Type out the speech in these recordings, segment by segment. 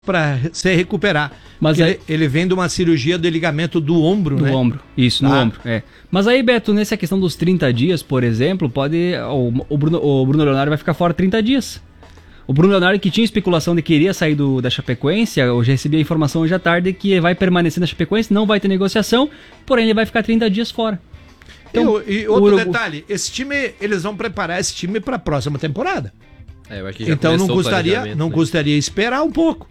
para se recuperar. Mas aí... ele vem de uma cirurgia do ligamento do ombro, do né? Do ombro, isso, no ombro, é. Mas aí, Beto, nessa questão dos 30 dias, por exemplo, pode... O Bruno Leonardo vai ficar fora 30 dias. O Bruno Leonardo, que tinha especulação de que iria sair da Chapecoense, eu já recebi a informação hoje à tarde que vai permanecer na Chapecoense, não vai ter negociação, porém ele vai ficar 30 dias fora. Então, e outro detalhe, esse time, eles vão preparar esse time para a próxima temporada. Eu acho que já então não custaria esperar um pouco.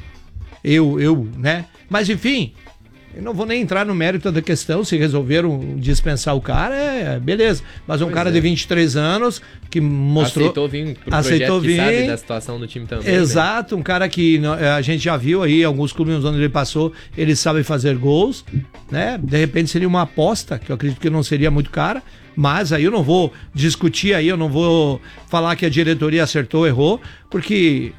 Né? Mas enfim, eu não vou nem entrar no mérito da questão, se resolveram dispensar o cara, beleza. Mas um cara de 23 anos que mostrou... Aceitou vir pro projeto que sabe da situação do time também. Exato, né? Um cara que a gente já viu aí, alguns clubes onde ele passou, ele sabe fazer gols, né? De repente seria uma aposta, que eu acredito que não seria muito cara, mas aí eu não vou discutir aí, eu não vou falar que a diretoria acertou ou errou, porque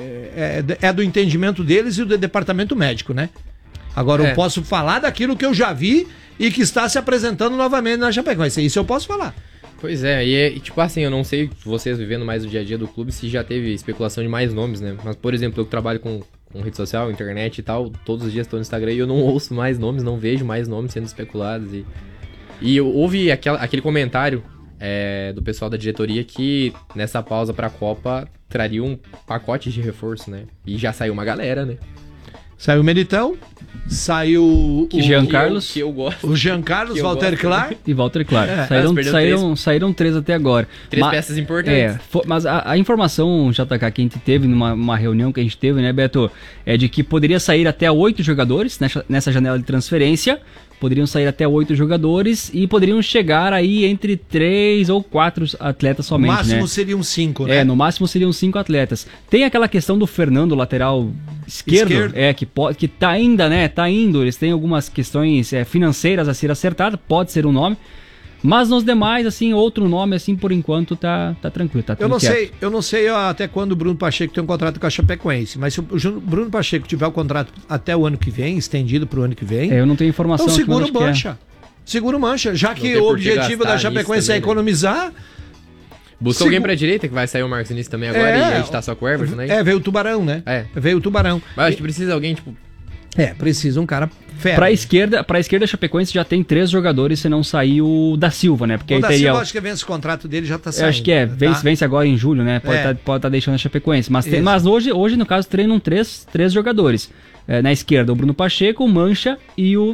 é do entendimento deles e do departamento médico, né? Agora eu posso falar daquilo que eu já vi e que está se apresentando novamente na Chapecoense. Isso eu posso falar. Pois é, e tipo assim, eu não sei vocês vivendo mais o dia a dia do clube se já teve especulação de mais nomes, né? Mas, por exemplo, eu que trabalho com rede social, internet e tal, todos os dias estou no Instagram e eu não ouço mais nomes, não vejo mais nomes sendo especulados. E houve aquele comentário do pessoal da diretoria que nessa pausa para a Copa traria um pacote de reforço, né? E já saiu uma galera, né? Saiu o Meritão, saiu o Jean Carlos, que eu gosto. O Jean Carlos, Walter Clark e Walter Clark. Saíram 3 até agora. 3 peças importantes. Mas a informação, JK, que a gente teve numa reunião que a gente teve, né, Beto, é de que poderia sair até 8 jogadores nessa janela de transferência. Poderiam sair até 8 jogadores e poderiam chegar aí entre 3 ou 4 atletas somente, no máximo, né? Seriam 5, né? No máximo seriam 5 atletas. Tem aquela questão do Fernando, lateral esquerdo. Que tá ainda, né? Tá indo. Eles têm algumas questões financeiras a ser acertadas, pode ser um nome. Mas nos demais, assim, outro nome, assim, por enquanto, tá tranquilo, tá tudo certo. Eu não sei até quando o Bruno Pacheco tem um contrato com a Chapecoense, mas se o Bruno Pacheco tiver o contrato até o ano que vem, estendido pro ano que vem... eu não tenho informação. Então segura o Mancha. Segura o Mancha, já que o objetivo da Chapecoense é economizar... Busca alguém pra direita, que vai sair o Marcos Vinícius também agora, e a gente tá só com o Everton, né? Veio o Tubarão, né? Veio o Tubarão. Mas acho que precisa alguém, tipo... precisa um cara fera. Pra esquerda, a Chapecoense já tem 3 jogadores, se não sair o da Silva, né? Porque o aí da teria... Silva, acho que vence o contrato dele, já tá saindo. Eu acho que vence agora em julho, né? Pode tá deixando a Chapecoense. Mas hoje, no caso, treinam 3 jogadores. Na esquerda, o Bruno Pacheco, o Mancha e o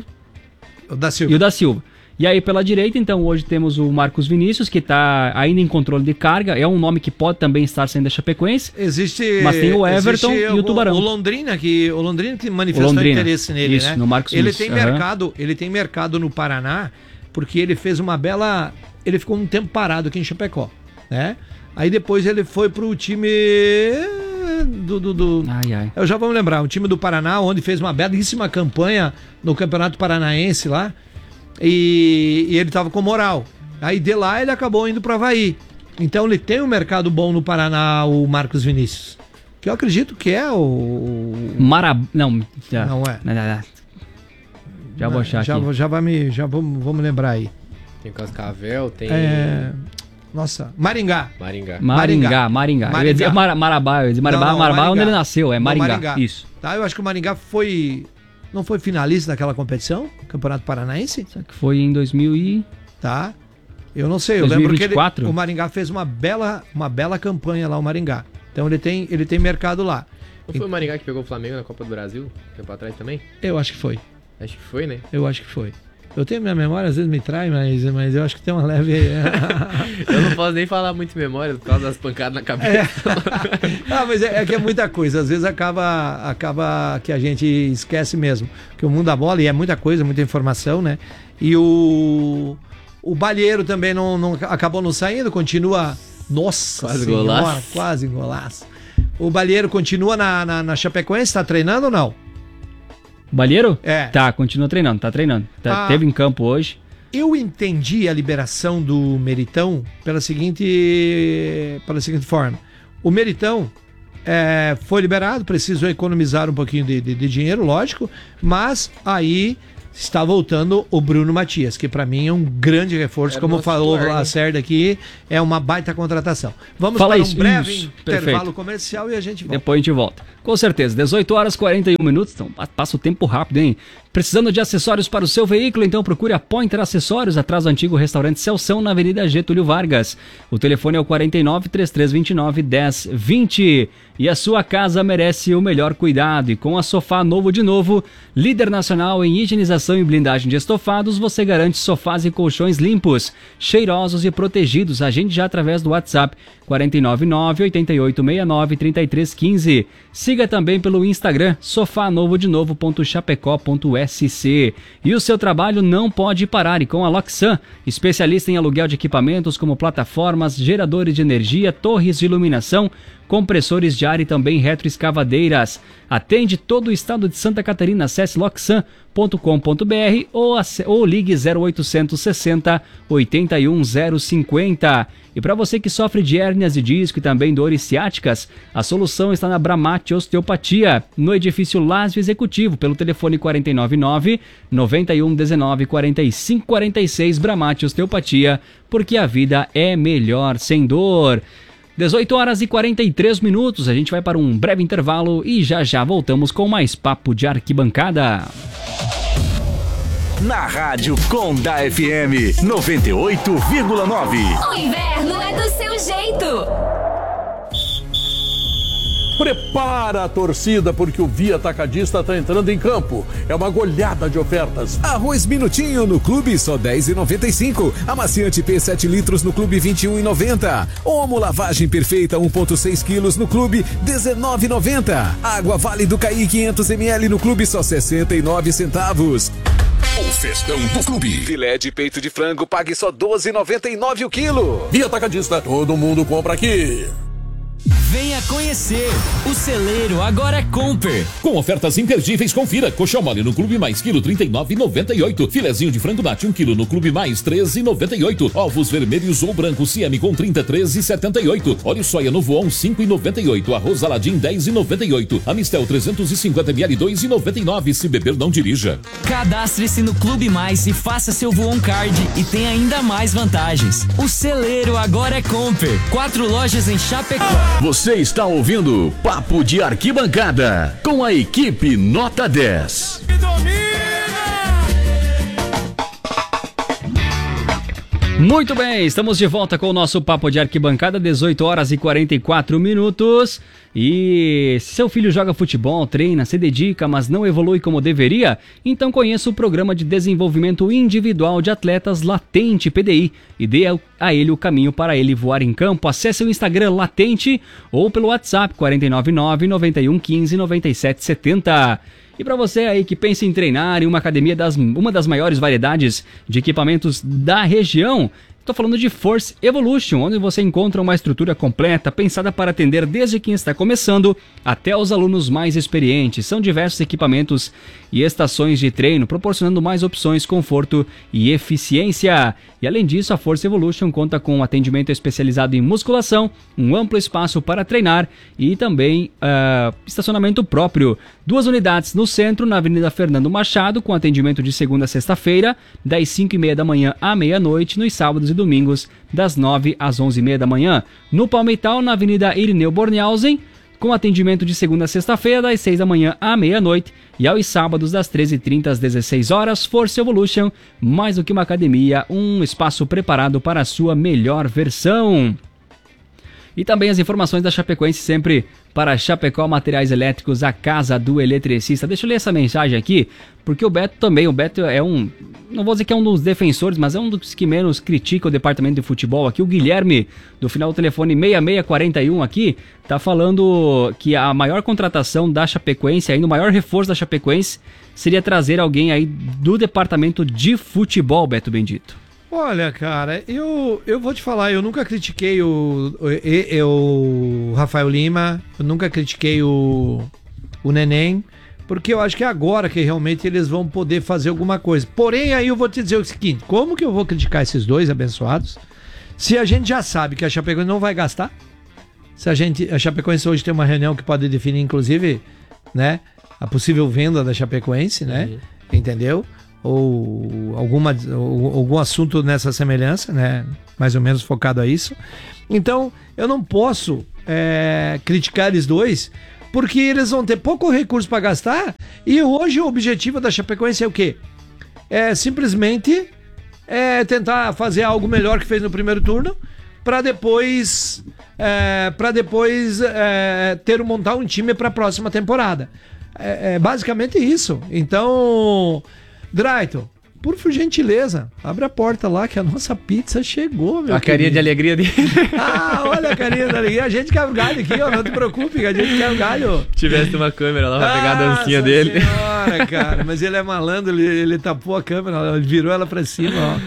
da Silva. E aí, pela direita, então, hoje temos o Marcos Vinícius, que está ainda em controle de carga. É um nome que pode também estar saindo da Chapecoense. Mas tem o Everton e o Tubarão. O Londrina que manifestou interesse nele, isso, né? No Marcos Vinícius. Ele tem mercado no Paraná, porque ele fez uma bela... Ele ficou um tempo parado aqui em Chapecó, né? Aí depois ele foi pro time... Eu já vou me lembrar, o time do Paraná, onde fez uma belíssima campanha no Campeonato Paranaense lá. E ele tava com moral. Aí de lá ele acabou indo pro Avaí. Então ele tem um mercado bom no Paraná, o Marcos Vinícius. Que eu acredito que é o... Não é. Já vou achar aqui. Vou me lembrar aí. Tem Cascavel, tem... Nossa, Maringá. Eu ia dizer Marabá, Marabá onde ele nasceu, Maringá. Isso. Tá, eu acho que o Maringá não foi finalista daquela competição? Campeonato Paranaense? Só que foi em 2000 Tá. Eu não sei, eu 2024? Lembro que o Maringá fez uma bela campanha lá, o Maringá. Então ele tem mercado lá. Não foi o Maringá que pegou o Flamengo na Copa do Brasil, tempo atrás também? Eu acho que foi. Acho que foi, né? Eu acho que foi. Eu tenho minha memória, às vezes me trai, mas eu acho que tem uma leve... Eu não posso nem falar muito de memória por causa das pancadas na cabeça. Mas é que é muita coisa. Às vezes acaba que a gente esquece mesmo. Que o mundo da bola, e é muita coisa, muita informação, né? E o Balheiro também acabou não saindo, continua... Nossa senhora, quase golaço. O Balheiro continua na Chapecoense, tá treinando ou não? Balheiro? Tá, continua treinando, tá treinando. Teve em campo hoje. Eu entendi a liberação do Meritão pela seguinte forma. O Meritão foi liberado, precisou economizar um pouquinho de dinheiro, lógico, mas aí está voltando o Bruno Matias, que para mim é um grande reforço, como falou o Lacerda aqui, é uma baita contratação. Vamos para um breve intervalo comercial e a gente volta. Depois a gente volta. Com certeza, 18 horas 41 minutos, então passa o tempo rápido, hein? Precisando de acessórios para o seu veículo? Então procure a Pointer Acessórios, atrás do antigo restaurante Celção, na Avenida Getúlio Vargas. O telefone é o 49-3329-1020. E a sua casa merece o melhor cuidado. E com a Sofá Novo de Novo, líder nacional em higienização e blindagem de estofados, você garante sofás e colchões limpos, cheirosos e protegidos. Agende já através do WhatsApp 499-8869-3315. Siga também pelo Instagram sofanovodenovo.chapecó.sc. E o seu trabalho não pode parar. E com a Loxan, especialista em aluguel de equipamentos como plataformas, geradores de energia, torres de iluminação, compressores de ar e também retroescavadeiras. Atende todo o estado de Santa Catarina. Acesse loxan.com.br ou ligue 0800 60 81 050. E para você que sofre de hérnias de disco e também dores ciáticas, a solução está na Bramate Osteopatia, no edifício Lásio Executivo, pelo telefone 499 9119 4546. Bramate Osteopatia, porque a vida é melhor sem dor. 18 horas e 43 minutos, a gente vai para um breve intervalo e já voltamos com mais Papo de Arquibancada. Na Rádio Conda FM 98,9. O inverno é do seu jeito. Prepara a torcida, porque o Via Atacadista está entrando em campo. É uma goleada de ofertas. Arroz Minutinho no Clube só R$10,95. Amaciante P 7 litros no Clube R$21,90. Omo Lavagem Perfeita 1,6 quilos no Clube R$19,90. Água Vale do Caí 500 ml no Clube só 69 centavos. O festão do Clube. Filé de peito de frango pague só R$12,99 o quilo. Via Atacadista, todo mundo compra aqui. Venha conhecer. O celeiro agora é Comper. Com ofertas imperdíveis, confira. Coxão mole no Clube mais quilo R$39,98. Filezinho de frango nati 1 quilo no Clube mais R$13,98. Ovos vermelhos ou brancos Sieme com 30 R$13,78. Óleo soia no Voon R$5,98. Arroz Aladim R$10,98. Amistel 350 ml R$2,99. Se beber, não dirija. Cadastre-se no Clube Mais e faça seu Voon Card e tem ainda mais vantagens. O celeiro agora é Comper. 4 lojas em Chapecó. Você está ouvindo Papo de Arquibancada com a equipe Nota 10. Muito bem, estamos de volta com o nosso Papo de Arquibancada, 18 horas e 44 minutos. E se seu filho joga futebol, treina, se dedica, mas não evolui como deveria, então conheça o Programa de Desenvolvimento Individual de Atletas Latente PDI e dê a ele o caminho para ele voar em campo. Acesse o Instagram Latente ou pelo WhatsApp 499-9115-9770. E para você aí que pensa em treinar em uma academia uma das maiores variedades de equipamentos da região, estou falando de Force Evolution, onde você encontra uma estrutura completa, pensada para atender desde quem está começando até os alunos mais experientes. São diversos equipamentos e estações de treino, proporcionando mais opções, conforto e eficiência. E além disso, a Force Evolution conta com um atendimento especializado em musculação, um amplo espaço para treinar e também estacionamento próprio. 2 unidades no centro, na Avenida Fernando Machado, com atendimento de segunda a sexta-feira, das 5h30 da manhã à meia-noite, nos sábados e domingos, das 9 às 11h30 da manhã. No Palmital, na Avenida Irineu Bornhausen, com atendimento de segunda a sexta-feira, das 6 da manhã à meia-noite, e aos sábados, das 13h30 às 16 horas. Force Evolution, mais do que uma academia, um espaço preparado para a sua melhor versão. E também as informações da Chapecoense, sempre para Chapecó Materiais Elétricos, a casa do eletricista. Deixa eu ler essa mensagem aqui, porque o Beto é não vou dizer que é um dos defensores, mas é um dos que menos critica o departamento de futebol aqui. O Guilherme, do final do telefone 6641 aqui, tá falando que a maior contratação da Chapecoense, ainda o maior reforço da Chapecoense, seria trazer alguém aí do departamento de futebol, Beto Bendito. Olha, cara, eu vou te falar, eu nunca critiquei o Rafael Lima, eu nunca critiquei o Neném, porque eu acho que é agora que realmente eles vão poder fazer alguma coisa. Porém, aí eu vou te dizer o seguinte, como que eu vou criticar esses dois abençoados, se a gente já sabe que a Chapecoense não vai gastar? Se a Chapecoense hoje tem uma reunião que pode definir, inclusive, né, a possível venda da Chapecoense, né, entendeu? Ou algum assunto nessa semelhança, né? Mais ou menos focado a isso. Então, eu não posso criticar eles dois, porque eles vão ter pouco recurso para gastar, e hoje o objetivo da Chapecoense é o quê? É simplesmente tentar fazer algo melhor que fez no primeiro turno, para depois montar um time para a próxima temporada. É basicamente isso. Então, Drayton, por gentileza, abre a porta lá que a nossa pizza chegou, meu A carinha de alegria dele. Olha a carinha de alegria. A gente quer o galho aqui, ó. Não te preocupe, que a gente quer o galho. Tivesse uma câmera lá pra pegar a dancinha dele. Senhora, cara. Mas ele é malandro, ele tapou a câmera, ele virou ela pra cima, ó.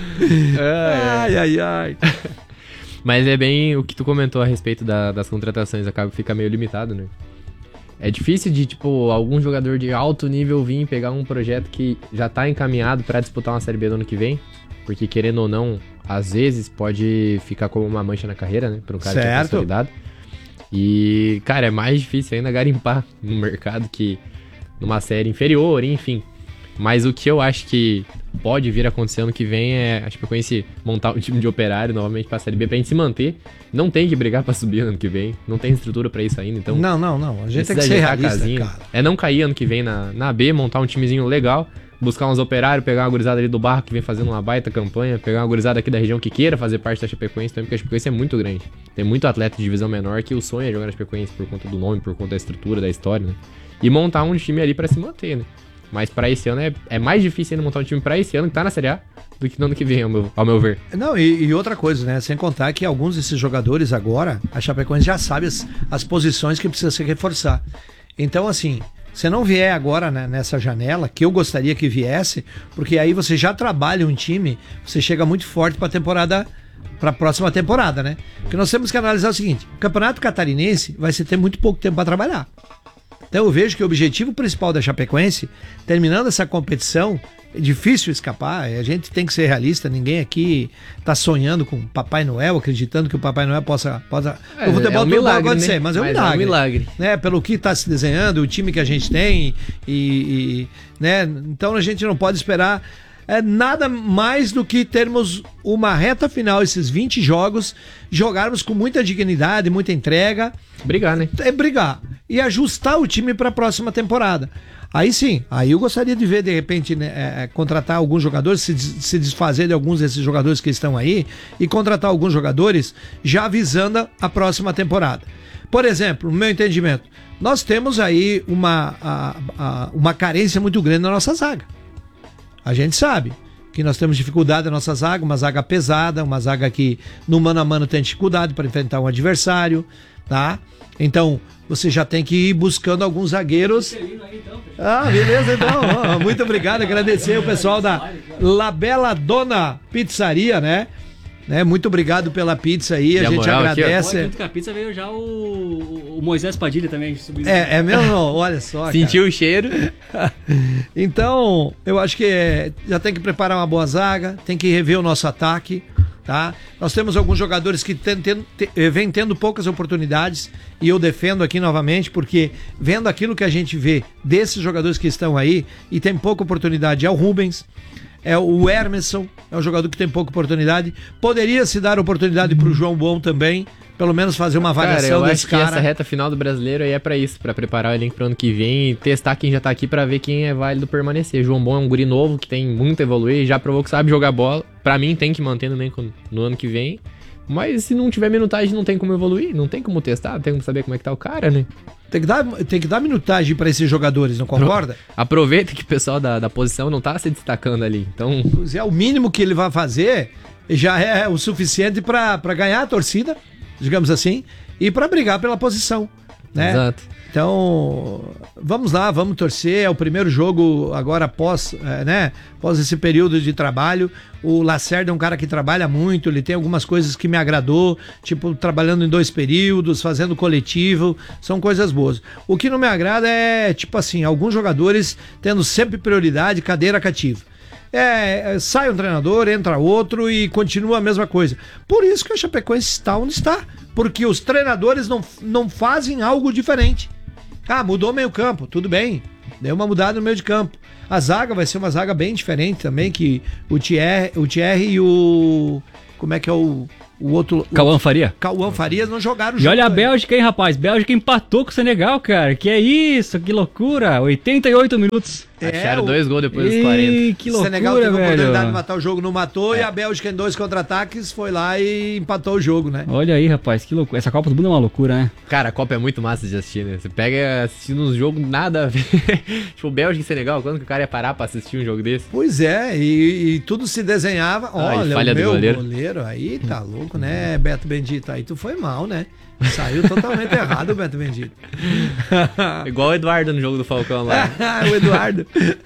Ai. Mas é bem o que tu comentou a respeito das contratações, acaba que fica meio limitado, né? É difícil de, tipo, algum jogador de alto nível vir pegar um projeto que já tá encaminhado pra disputar uma Série B do ano que vem, porque querendo ou não, às vezes pode ficar como uma mancha na carreira, né? Pra um cara que é consolidado. E, cara, é mais difícil ainda garimpar no mercado que numa série inferior, enfim. Mas o que eu acho que pode vir a acontecer ano que vem é, acho que eu conheci montar um time de Operário novamente pra Série B pra gente se manter. Não tem que brigar pra subir ano que vem, não tem estrutura pra isso ainda, então... Não, a gente tem que ser realista, cara. É não cair ano que vem na B, montar um timezinho legal, buscar uns Operários, pegar uma gurizada ali do Barro que vem fazendo uma baita campanha, pegar uma gurizada aqui da região que queira fazer parte da Chapecoense também, porque a Chapecoense é muito grande. Tem muito atleta de divisão menor que o sonho é jogar na Chapecoense por conta do nome, por conta da estrutura, da história, né? E montar um time ali pra se manter, né? Mas pra esse ano é mais difícil ainda montar um time pra esse ano que tá na Série A do que no ano que vem, ao meu ver. Não, e outra coisa, né? Sem contar que alguns desses jogadores agora, a Chapecoense já sabe as posições que precisa se reforçar. Então, assim, se não vier agora, né, nessa janela, que eu gostaria que viesse, porque aí você já trabalha um time, você chega muito forte pra temporada, pra próxima temporada, né? Porque nós temos que analisar o seguinte: o Campeonato Catarinense vai se ter muito pouco tempo pra trabalhar. Então eu vejo que o objetivo principal da Chapecoense, terminando essa competição, é difícil escapar, a gente tem que ser realista, ninguém aqui tá sonhando com Papai Noel, acreditando que o Papai Noel possa o futebol milagre, pode acontecer, né? mas é um milagre. Né? Pelo que está se desenhando, o time que a gente tem, né? Então a gente não pode esperar nada mais do que termos uma reta final, esses 20 jogos, jogarmos com muita dignidade, muita entrega. Brigar, né? Brigar. E ajustar o time para a próxima temporada. Aí sim, aí eu gostaria de ver, de repente, né, contratar alguns jogadores, se desfazer de alguns desses jogadores que estão aí e contratar alguns jogadores já visando a próxima temporada. Por exemplo, no meu entendimento, nós temos aí uma carência muito grande na nossa zaga. A gente sabe que nós temos dificuldade na nossa zaga, uma zaga pesada, uma zaga que no mano a mano tem dificuldade para enfrentar um adversário, tá? Então, você já tem que ir buscando alguns zagueiros. Beleza, então. Muito obrigado, agradecer o pessoal da La Bella Dona Pizzaria, né? Muito obrigado pela pizza aí, a gente agradece. Junto com a pizza veio já o Moisés Padilha também. É mesmo? Olha só, sentiu o cheiro. Então, eu acho que já tem que preparar uma boa zaga, tem que rever o nosso ataque, tá? Nós temos alguns jogadores que vêm tendo poucas oportunidades, e eu defendo aqui novamente, porque vendo aquilo que a gente vê desses jogadores que estão aí e tem pouca oportunidade, é o Rubens, é o Hermeson, é um jogador que tem pouca oportunidade. Poderia se dar oportunidade pro João Bom também, pelo menos fazer uma avaliação desse cara. Eu acho que essa reta final do Brasileiro aí é pra isso, pra preparar o elenco pro ano que vem e testar quem já tá aqui pra ver quem é válido permanecer. João Bom é um guri novo que tem muito a evoluir, já provou que sabe jogar bola. Pra mim tem que manter no ano que vem. Mas se não tiver minutagem, não tem como evoluir, não tem como testar, não tem como saber como é que tá o cara, né? Tem que dar minutagem pra esses jogadores, não concorda? Aproveita que o pessoal da posição não tá se destacando ali, então... O mínimo que ele vai fazer já é o suficiente pra ganhar a torcida, digamos assim, e pra brigar pela posição, né? Exato. Então, vamos lá, vamos torcer. É o primeiro jogo agora após esse período de trabalho. O Lacerda é um cara que trabalha muito, ele tem algumas coisas que me agradou, tipo trabalhando em 2 períodos, fazendo coletivo, são coisas boas. O que não me agrada é, tipo assim, alguns jogadores tendo sempre prioridade, cadeira cativa. Sai um treinador, entra outro e continua a mesma coisa. Por isso que a Chapecoense está onde está, porque os treinadores não fazem algo diferente. Mudou o meio campo, tudo bem, deu uma mudada no meio de campo. A zaga vai ser uma zaga bem diferente também, que o Thierry e o... Como é que é o o outro... Cauã Faria? Cauã Farias não jogaram junto. E olha a Bélgica, hein, rapaz? Bélgica empatou com o Senegal, cara. Que é isso? Que loucura. 88 minutos. Acharam 2 gols depois dos 40. Que loucura, Senegal teve a velho. oportunidade de matar o jogo, não matou. E a Bélgica em 2 contra-ataques foi lá e empatou o jogo, né? Olha aí, rapaz, que loucura. Essa Copa do Mundo é uma loucura, né? Cara, a Copa é muito massa de assistir, né? Você pega assistindo uns jogos nada a ver. Tipo, Bélgica e Senegal, quando que o cara ia parar pra assistir um jogo desse? Pois é, e tudo se desenhava. Olha, falha o meu do goleiro aí tá louco, né, Beto Bendito? Aí tu foi mal, né? Saiu totalmente errado o Beto Bendito. Igual o Eduardo no jogo do Falcão lá. O Eduardo.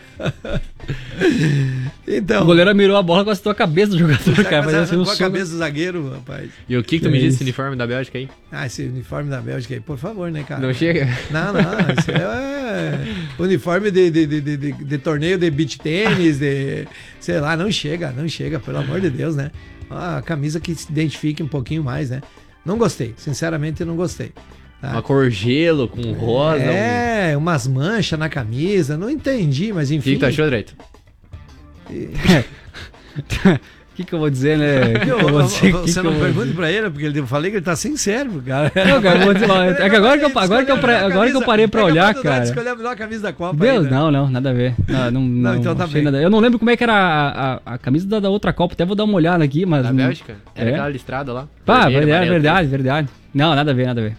Então, o goleiro mirou a bola com a tua cabeça do jogador, cara. Mas com a cabeça do zagueiro, rapaz. E o que tu me disse esse uniforme da Bélgica aí? Esse uniforme da Bélgica aí, por favor, né, cara? Não chega? Não, isso é uniforme de torneio de beach tênis, sei lá, não chega, pelo amor de Deus, né? A camisa que se identifique um pouquinho mais, né? Não gostei, sinceramente não gostei. Tá? Uma cor gelo com rosa. Umas manchas na camisa, não entendi, mas enfim. O que tu achou, Dreito? O que eu vou dizer, né? Você não pergunta pra ele, porque eu falei que ele tá sem cérebro, cara. Não, cara, eu vou dizer lá. É que agora que eu parei pra olhar, cara. Escolher a melhor camisa da Copa. Deus, aí, né? Não, nada a ver. Não, então tá bem. Nada. Eu não lembro como é que era a camisa da outra Copa, até vou dar uma olhada aqui, mas. Da Bélgica? Era aquela listrada lá? Pá, verdade. Não, nada a ver.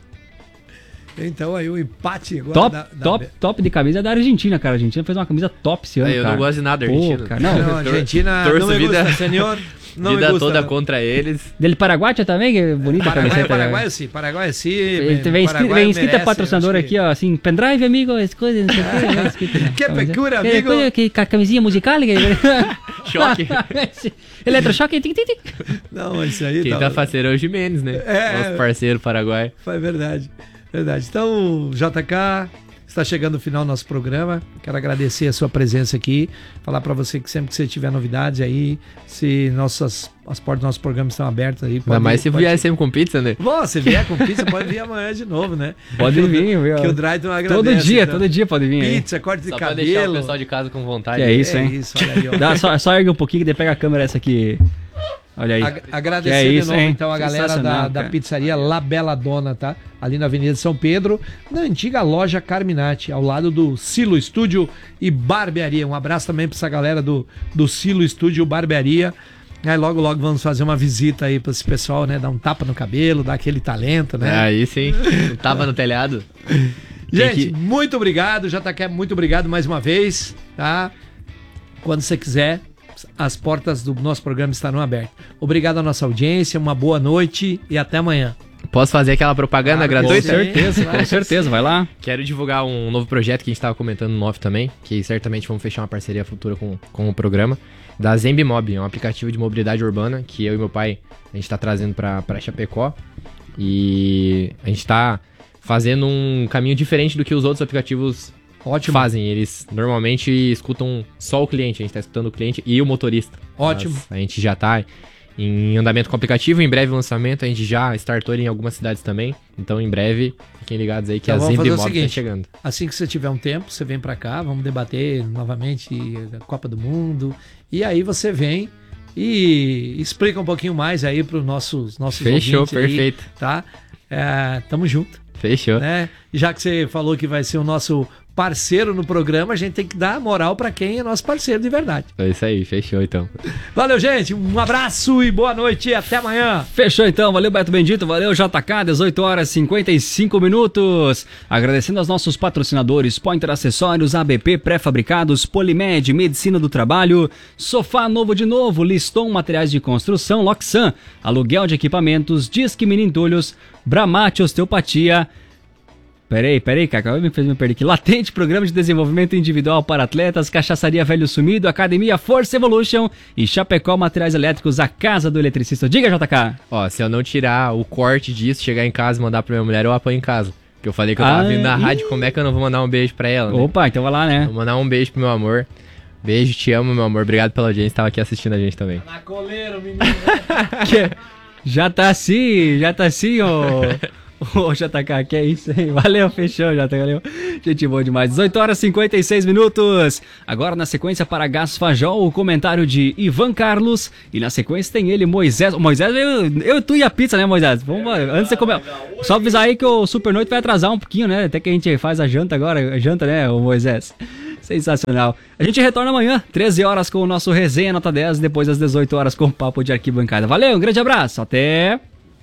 Então aí o empate agora top de camisa é da Argentina, cara. A Argentina fez uma camisa top esse ano, eu não gosto de nada da Argentina. Cara, não, Argentina não me gusta, senhor. Não vida gusta, toda contra eles. Dele Paraguai também, que é bonita a camiseta. Paraguai sim. Vem escrita patrocinador aqui, ó, assim, pendrive, amigo, as coisas, não sei o que. Que pecura, amigo. Que camisinha musical. Choque. Eletrochoque. Não, isso aí quem tá faceiro é o Jimenez, né? Nosso parceiro Paraguai. Foi verdade. Então, JK, está chegando o final do nosso programa. Quero agradecer a sua presença aqui. Falar para você que sempre que você tiver novidades aí, se as portas do nosso programa estão abertas aí. Ainda mais se vier sempre com pizza, né? Bom, se vier com pizza, pode vir amanhã de novo, né? Pode vir, viu? Que o Drayton agradece. Todo dia pode vir. Pizza, corte de cabelo. Só pra deixar o pessoal de casa com vontade. Que é isso, hein? Olha aí, só ergue um pouquinho e daí pega a câmera essa aqui. Olha aí. Agradecer de novo, então, a galera da pizzaria La Bella Dona, tá? Ali na Avenida São Pedro, na antiga loja Carminati, ao lado do Silo Estúdio e Barbearia. Um abraço também pra essa galera do Silo Estúdio Barbearia. Aí logo vamos fazer uma visita aí pra esse pessoal, né? Dar um tapa no cabelo, dar aquele talento, né? Aí sim, um tapa no telhado. Gente, muito obrigado, JK, muito obrigado mais uma vez, tá? Quando você quiser, as portas do nosso programa estarão abertas. Obrigado à nossa audiência, uma boa noite e até amanhã. Posso fazer aquela propaganda gratuita? Com certeza, vai lá. Quero divulgar um novo projeto que a gente estava comentando no off também, que certamente vamos fechar uma parceria futura com o programa, da Zembimob, é um aplicativo de mobilidade urbana que eu e meu pai, a gente está trazendo para Chapecó, e a gente está fazendo um caminho diferente do que os outros aplicativos fazem. Eles normalmente escutam só o cliente, a gente está escutando o cliente e o motorista. Ótimo. Mas a gente já está em andamento com o aplicativo, em breve o lançamento, a gente já startou ele em algumas cidades também, então em breve fiquem ligados aí que então, a Zembimob está chegando. Assim que você tiver um tempo, você vem para cá, vamos debater novamente a Copa do Mundo, e aí você vem e explica um pouquinho mais aí para os nossos Fechou, perfeito. Aí, tá? Tamo junto. Fechou. Né? Já que você falou que vai ser o nosso parceiro no programa, a gente tem que dar moral pra quem é nosso parceiro de verdade. É isso aí, fechou então. Valeu, gente, um abraço e boa noite, até amanhã. Fechou então, valeu Beto Bendito, valeu JK, 18 horas 55 minutos. Agradecendo aos nossos patrocinadores, Pointer Acessórios, ABP Pré-Fabricados, Polimed, Medicina do Trabalho, Sofá Novo de Novo, Liston Materiais de Construção, Loxan, Aluguel de Equipamentos, Disque Mini Entulhos, Bramate Osteopatia. Peraí, cara, me fez me perder aqui. Latente, Programa de Desenvolvimento Individual para Atletas, Cachaçaria Velho Sumido, Academia Force Evolution e Chapecó Materiais Elétricos, a casa do eletricista. Diga, JK. Ó, se eu não tirar o corte disso, chegar em casa e mandar pra minha mulher, eu apanho em casa. Porque eu falei que eu tava vindo na rádio, como é que eu não vou mandar um beijo pra ela, né? Opa, então vai lá, né? Vou mandar um beijo pro meu amor. Beijo, te amo, meu amor. Obrigado pela audiência, tava aqui assistindo a gente também. Na coleira, menino. Já tá assim, ó. Ô, JK, que é isso, hein? Valeu, fechou, JK, valeu. Gente boa demais. 18 horas e 56 minutos. Agora, na sequência, para Gás Fajol, o comentário de Ivan Carlos. E na sequência tem ele, Moisés. O Moisés, eu, tu e a pizza, né, Moisés? Vamos, antes de você comer. Só avisar aí que o Super Noite vai atrasar um pouquinho, né? Até que a gente faz a janta agora. A janta, né, o Moisés? Sensacional. A gente retorna amanhã, 13 horas, com o nosso Resenha Nota 10. Depois das 18 horas, com o Papo de Arquibancada. Valeu, um grande abraço. Até...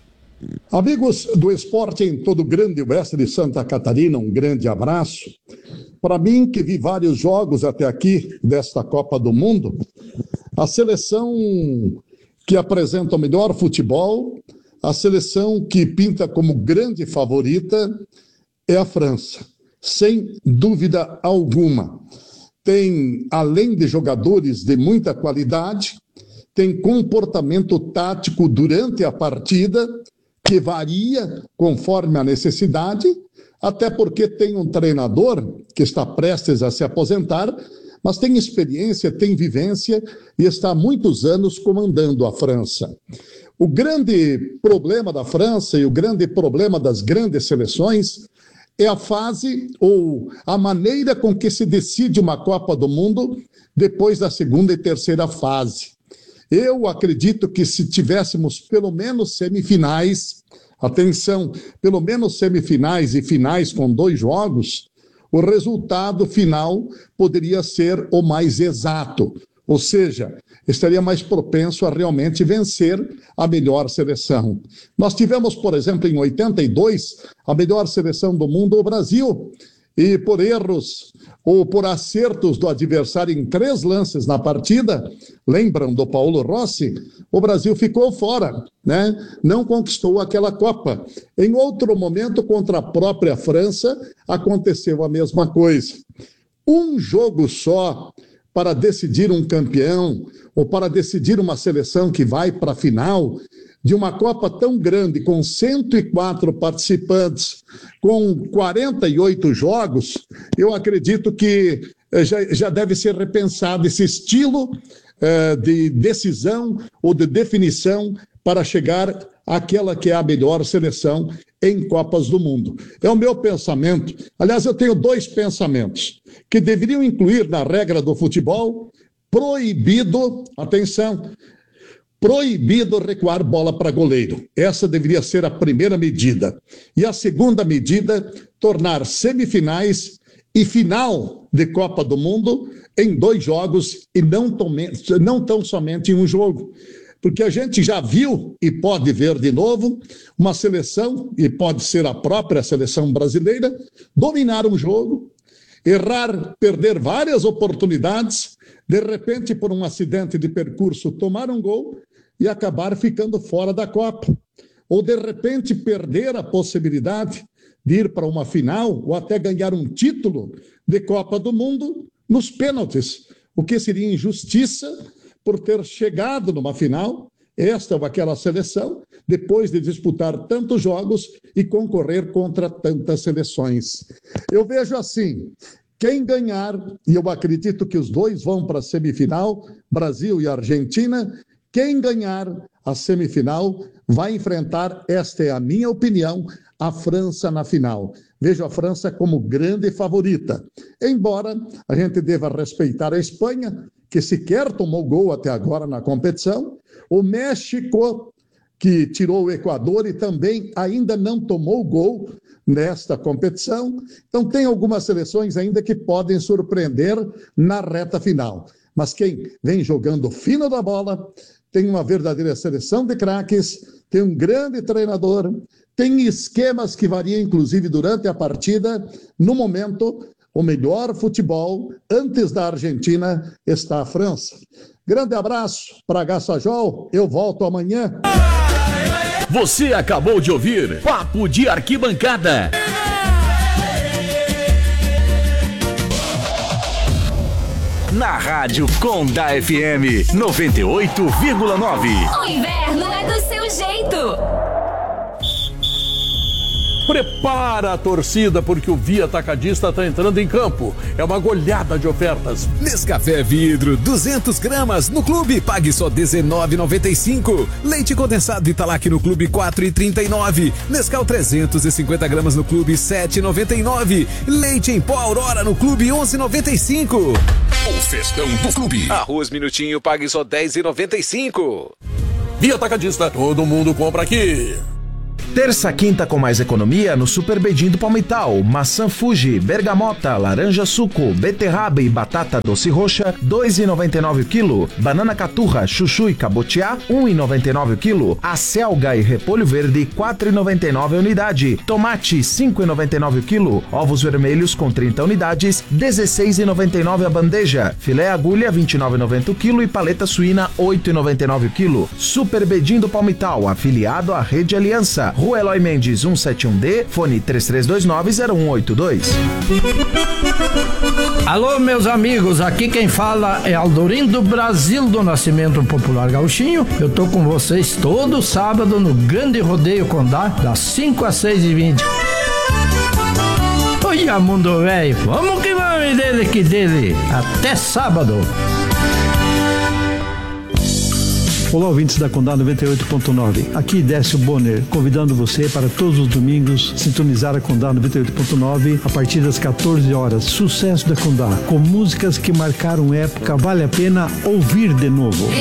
Amigos do esporte em todo o grande oeste de Santa Catarina, um grande abraço. Para mim, que vi vários jogos até aqui desta Copa do Mundo, a seleção que apresenta o melhor futebol, a seleção que pinta como grande favorita é a França, sem dúvida alguma. Tem, além de jogadores de muita qualidade, tem comportamento tático durante a partida, que varia conforme a necessidade, até porque tem um treinador que está prestes a se aposentar, mas tem experiência, tem vivência e está há muitos anos comandando a França. O grande problema da França e o grande problema das grandes seleções é a fase ou a maneira com que se decide uma Copa do Mundo depois da segunda e terceira fase. Eu acredito que se tivéssemos pelo menos semifinais, atenção, pelo menos semifinais e finais com 2 jogos, o resultado final poderia ser o mais exato, ou seja, estaria mais propenso a realmente vencer a melhor seleção. Nós tivemos, por exemplo, em 82, a melhor seleção do mundo, o Brasil, e por erros ou por acertos do adversário em 3 lances na partida, lembram do Paulo Rossi? O Brasil ficou fora, né? Não conquistou aquela Copa. Em outro momento, contra a própria França, aconteceu a mesma coisa. Um jogo só para decidir um campeão ou para decidir uma seleção que vai para a final de uma Copa tão grande, com 104 participantes, com 48 jogos, eu acredito que já deve ser repensado esse estilo de decisão ou de definição para chegar àquela que é a melhor seleção em Copas do Mundo. É o meu pensamento. Aliás, eu tenho 2 pensamentos que deveriam incluir na regra do futebol: proibido, atenção, proibido recuar bola para goleiro. Essa deveria ser a primeira medida. E a segunda medida, tornar semifinais e final de Copa do Mundo em 2 jogos e não tão somente em um jogo. Porque a gente já viu e pode ver de novo uma seleção, e pode ser a própria seleção brasileira, dominar um jogo, errar, perder várias oportunidades, de repente, por um acidente de percurso, tomar um gol e acabar ficando fora da Copa. Ou, de repente, perder a possibilidade de ir para uma final ou até ganhar um título de Copa do Mundo nos pênaltis, o que seria injustiça por ter chegado numa final, esta ou aquela seleção, depois de disputar tantos jogos e concorrer contra tantas seleções. Eu vejo assim: quem ganhar, e eu acredito que os 2 vão para a semifinal, Brasil e Argentina, quem ganhar a semifinal vai enfrentar, esta é a minha opinião, a França na final. Vejo a França como grande favorita, embora a gente deva respeitar a Espanha, que sequer tomou gol até agora na competição, o México, que tirou o Equador e também ainda não tomou gol nesta competição. Então tem algumas seleções ainda que podem surpreender na reta final. Mas quem vem jogando fino da bola, tem uma verdadeira seleção de craques, tem um grande treinador, tem esquemas que variam inclusive durante a partida. No momento, o melhor futebol, antes da Argentina, está a França. Grande abraço para Gás Fajol, eu volto amanhã. Você acabou de ouvir Papo de Arquibancada. Na Rádio Conda FM 98,9. O inverno é do seu jeito. Prepara a torcida porque o Via Atacadista está entrando em campo. É uma goleada de ofertas. Nescafé Vidro, 200 gramas no clube, pague só R$19,95. Leite condensado Italac no clube, R$4,39. Nescau 350 gramas no clube, R$7,99. Leite em pó Aurora no clube, R$11,95. O festão do clube. Arroz Minutinho, pague só R$10,95. Via Atacadista, todo mundo compra aqui. Terça, quinta com mais economia no Super Bedim do Palmital. Maçã Fuji, bergamota, laranja suco, beterraba e batata doce roxa, R$2,99 o quilo. Banana caturra, chuchu e cabotiá, R$1,99 o quilo. Acelga e repolho verde, R$4,99 a unidade. Tomate, R$5,99 o quilo. Ovos vermelhos com 30 unidades, R$16,99 a bandeja. Filé agulha, R$29,90 o quilo e paleta suína, R$8,99 o quilo. Super Bedim do Palmital, afiliado à Rede Aliança. Rua Eloy Mendes, 171D, fone 3329-0182. Alô, meus amigos, aqui quem fala é Aldorindo Brasil do Nascimento Popular Gauchinho. Eu tô com vocês todo sábado no Grande Rodeio Condá, das 5 às 6h20. Olha, mundo velho, vamos que vamos dele que dele. Até sábado. Olá, ouvintes da Condá 98.9. Aqui Décio Bonner, convidando você para todos os domingos sintonizar a Condá 98.9 a partir das 14 horas. Sucesso da Condá, com músicas que marcaram época, vale a pena ouvir de novo.